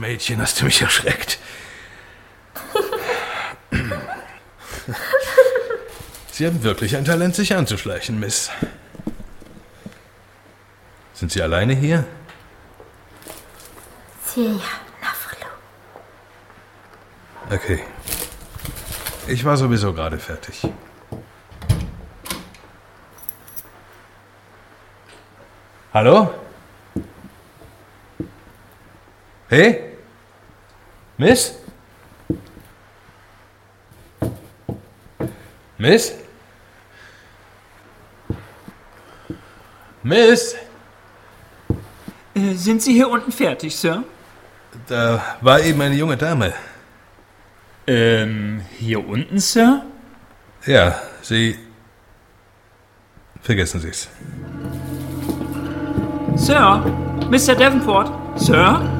Mädchen, hast du mich erschreckt. Sie haben wirklich ein Talent, sich anzuschleichen, Miss. Sind Sie alleine hier? Okay. Ich war sowieso gerade fertig. Hallo? Hey? Miss? Miss? Miss? Sind Sie hier unten fertig, Sir? Da war eben eine junge Dame. Hier unten, Sir? Ja, sie... Vergessen Sie's. Sir? Mr. Davenport? Sir?